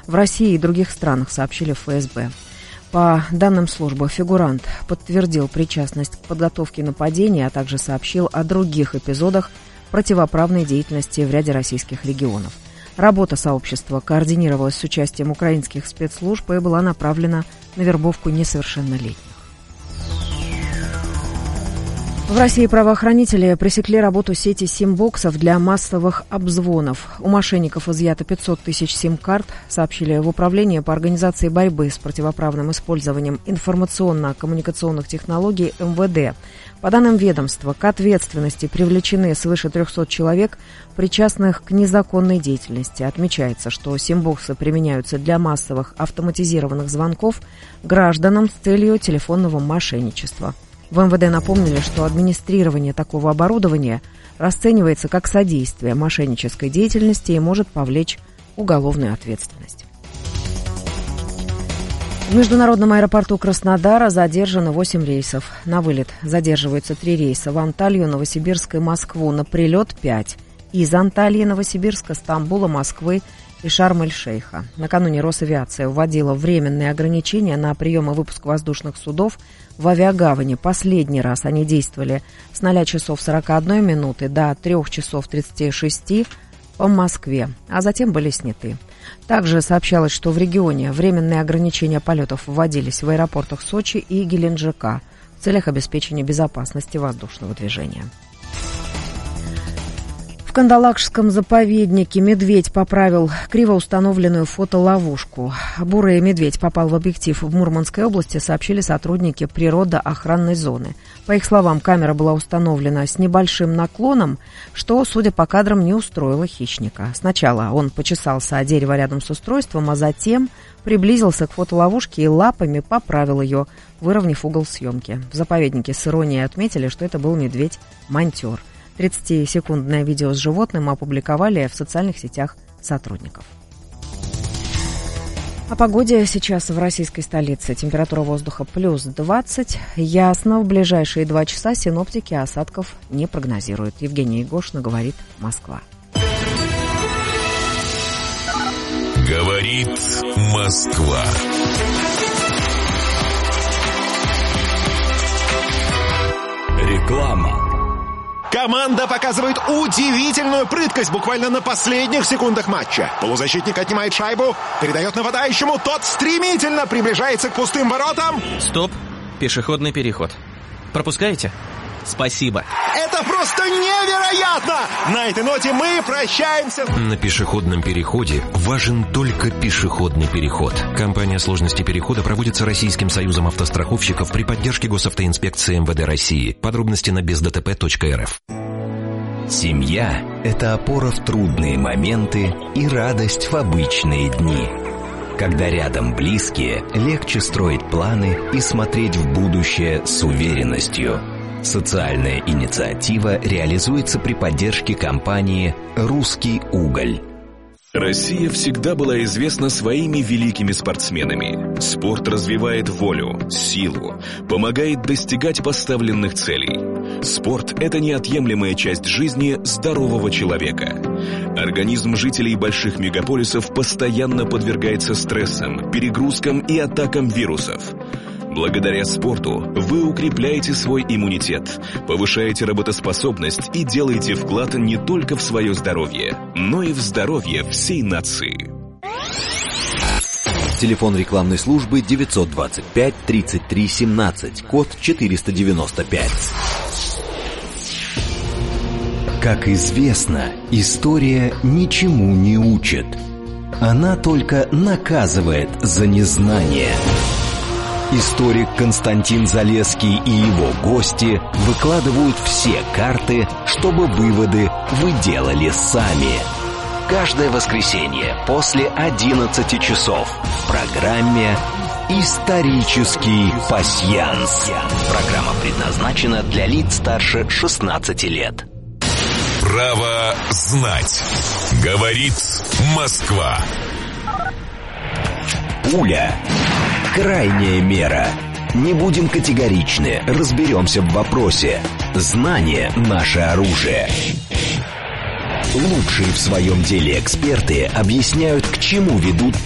в России и других странах, сообщили в ФСБ. По данным службы, фигурант подтвердил причастность к подготовке нападения, а также сообщил о других эпизодах противоправной деятельности в ряде российских регионов. Работа сообщества координировалась с участием украинских спецслужб и была направлена на вербовку несовершеннолетних. В России правоохранители пресекли работу сети сим-боксов для массовых обзвонов. У мошенников изъято 500 тысяч сим-карт, сообщили в Управлении по организации борьбы с противоправным использованием информационно-коммуникационных технологий МВД. По данным ведомства, к ответственности привлечены свыше 300 человек, причастных к незаконной деятельности. Отмечается, что сим-боксы применяются для массовых автоматизированных звонков гражданам с целью телефонного мошенничества. В МВД напомнили, что администрирование такого оборудования расценивается как содействие мошеннической деятельности и может повлечь уголовную ответственность. В международном аэропорту Краснодара задержано 8 рейсов. На вылет задерживаются 3 рейса в Анталью, Новосибирск и Москву. На прилет 5. Из Анталии, Новосибирска, Стамбула, Москвы и Шарм-эль-Шейха. Накануне Росавиация вводила временные ограничения на прием и выпуск воздушных судов в авиагавани. Последний раз они действовали с 0 часов 41 минуты до 3 часов 36 по Москве, а затем были сняты. Также сообщалось, что в регионе временные ограничения полетов вводились в аэропортах Сочи и Геленджика в целях обеспечения безопасности воздушного движения. В Кандалакшском заповеднике медведь поправил криво установленную фотоловушку. Бурый медведь попал в объектив в Мурманской области, сообщили сотрудники природоохранной зоны. По их словам, камера была установлена с небольшим наклоном, что, судя по кадрам, не устроило хищника. Сначала он почесался о дерево рядом с устройством, а затем приблизился к фотоловушке и лапами поправил ее, выровняв угол съемки. В заповеднике с иронией отметили, что это был медведь-монтер. 30-секундное видео с животным опубликовали в социальных сетях сотрудников. О погоде сейчас в российской столице. Температура воздуха плюс 20. Ясно, в ближайшие 2 часа синоптики осадков не прогнозируют. Евгения Егошина, говорит Москва. Говорит Москва. Реклама. Команда показывает удивительную прыткость буквально на последних секундах матча. Полузащитник отнимает шайбу, передает нападающему, тот стремительно приближается к пустым воротам. Стоп, пешеходный переход. Пропускаете? Спасибо. Это просто невероятно! На этой ноте мы прощаемся. На пешеходном переходе важен только пешеходный переход. Компания «Сложности перехода» проводится Российским союзом автостраховщиков при поддержке госавтоинспекции МВД России. Подробности на бездтп.рф. Семья – это опора в трудные моменты и радость в обычные дни. Когда рядом близкие, легче строить планы и смотреть в будущее с уверенностью. Социальная инициатива реализуется при поддержке компании «Русский уголь». Россия всегда была известна своими великими спортсменами. Спорт развивает волю, силу, помогает достигать поставленных целей. Спорт – это неотъемлемая часть жизни здорового человека. Организм жителей больших мегаполисов постоянно подвергается стрессам, перегрузкам и атакам вирусов. Благодаря спорту вы укрепляете свой иммунитет, повышаете работоспособность и делаете вклад не только в свое здоровье, но и в здоровье всей нации. Телефон рекламной службы 925 33 17, код 495. Как известно, история ничему не учит. Она только наказывает за незнание. Историк Константин Залесский и его гости выкладывают все карты, чтобы выводы вы делали сами. Каждое воскресенье после 11 часов в программе «Исторический пасьянс». Программа предназначена для лиц старше 16 лет. Право знать. Говорит Москва. Пуля. Крайняя мера. Не будем категоричны, разберемся в вопросе. Знание – наше оружие. Лучшие в своем деле эксперты объясняют, к чему ведут